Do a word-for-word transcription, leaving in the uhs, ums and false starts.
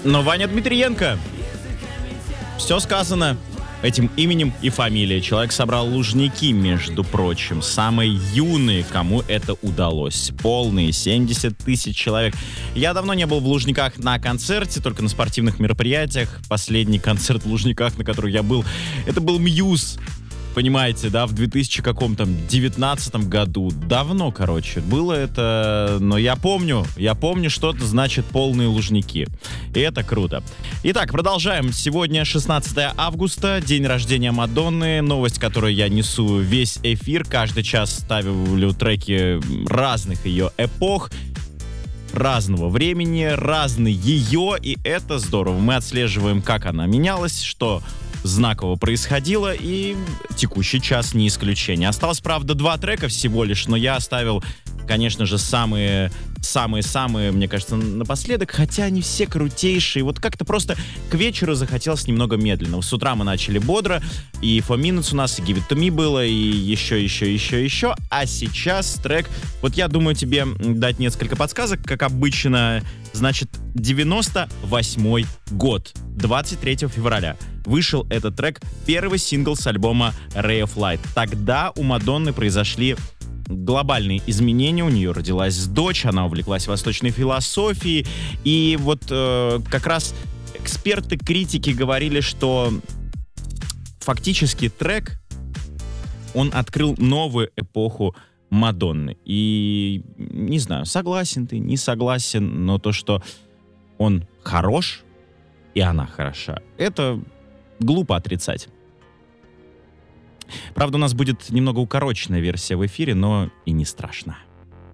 Но Ваня Дмитриенко. Все сказано этим именем и фамилией. Человек собрал Лужники, между прочим. Самые юные, кому это удалось. Полные семьдесят тысяч человек. Я давно не был в Лужниках на концерте, только на спортивных мероприятиях. Последний концерт в Лужниках, на который я был, это был Мьюз. Понимаете, да, в две тысячи каком-то девятнадцатом году. Давно, короче, было это, но я помню, я помню, что это значит полные Лужники. И это круто. Итак, продолжаем. Сегодня шестнадцатое августа, день рождения Мадонны. Новость, которую я несу весь эфир. Каждый час ставлю треки разных ее эпох, разного времени, разный ее, и это здорово. Мы отслеживаем, как она менялась, что знаково происходило, и текущий час не исключение. Осталось, правда, два трека всего лишь, но я оставил, конечно же, самые самые-самые, мне кажется, напоследок, хотя они все крутейшие. Вот как-то просто к вечеру захотелось немного медленного. С утра мы начали бодро, и Four Minutes у нас, и Give It To Me было, и еще, еще, еще, еще. А сейчас трек, вот я думаю тебе дать несколько подсказок, как обычно. Значит, девяносто восьмой год, двадцать третьего февраля. Вышел этот трек, первый сингл с альбома Ray of Light. Тогда у Мадонны произошли глобальные изменения, у нее родилась дочь, она увлеклась восточной философией, и вот э, как раз эксперты, критики говорили, что фактически трек, он открыл новую эпоху Мадонны. И не знаю, согласен ты, не согласен, но то, что он хорош, и она хороша, это глупо отрицать. Правда, у нас будет немного укороченная версия в эфире, но и не страшно.